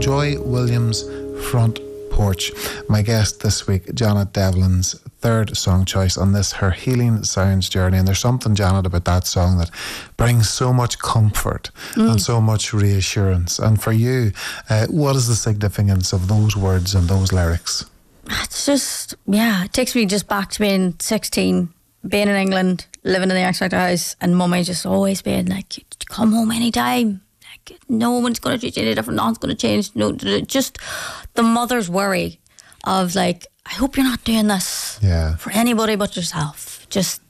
Joy Williams, Front Porch. My guest this week, Janet Devlin's third song choice on this Her Healing Sounds journey. And there's something, Janet, about that song that brings so much comfort and so much reassurance. And for you, what is the significance of those words and those lyrics? It's just, it takes me just back to being 16, being in England, living in the X Factor house, and Mummy just always being like, come home anytime. Like, no one's going to change any different, nothing's going to change. No, just the mother's worry of like, I hope you're not doing this for anybody but yourself.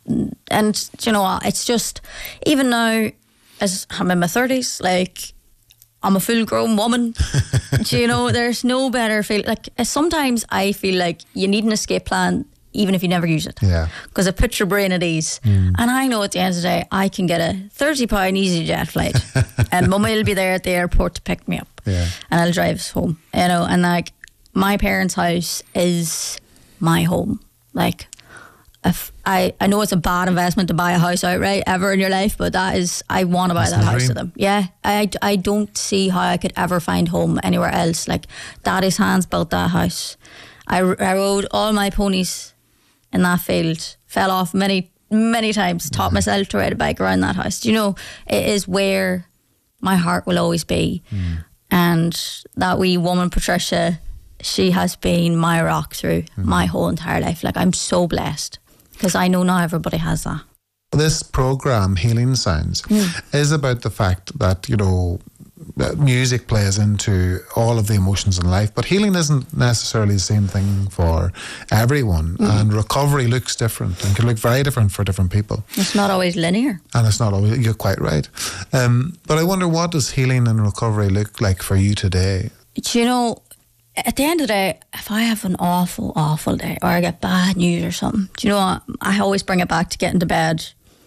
And you know what, it's just, even now, as I'm in my 30s, like, I'm a full grown woman. You know, there's no better feeling. Like, sometimes I feel like you need an escape plan even if you never use it. Yeah. Because it puts your brain at ease. And I know at the end of the day, I can get a £30 EasyJet flight and Mummy will be there at the airport to pick me up. Yeah. And I'll drive us home. You know, and like, my parents' house is my home. Like, if I know it's a bad investment to buy a house outright ever in your life, but that is, I want to buy that house to them. Yeah, I don't see how I could ever find home anywhere else. Like, Daddy's hands built that house. I rode all my ponies in that field, fell off many times, taught myself to ride a bike around that house. You know, it is where my heart will always be. And that wee woman, Patricia, she has been my rock through my whole entire life. Like, I'm so blessed because I know not everybody has that. This programme, Healing Sounds, is about the fact that, you know, music plays into all of the emotions in life, but healing isn't necessarily the same thing for everyone, and recovery looks different and can look very different for different people. It's not always linear. And it's not always, you're quite right. But I wonder, what does healing and recovery look like for you today? You know, at the end of the day, if I have an awful day or I get bad news or something, do you know what? I always bring it back to getting to bed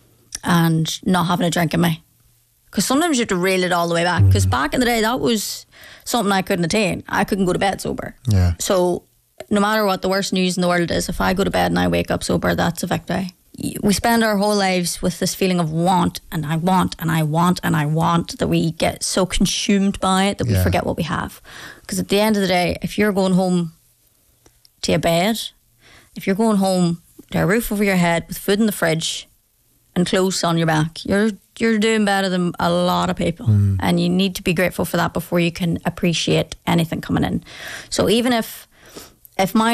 and not having a drink in me. Because sometimes you have to reel it all the way back. Because back in the day, that was something I couldn't attain. I couldn't go to bed sober. Yeah. So no matter what the worst news in the world is, if I go to bed and I wake up sober, that's a victory. We spend our whole lives with this feeling of want, and I want, and I want, and I want, that we get so consumed by it that we forget what we have. Because at the end of the day, if you're going home to your bed, if you're going home to a roof over your head with food in the fridge and clothes on your back, you're doing better than a lot of people. And you need to be grateful for that before you can appreciate anything coming in. So even if my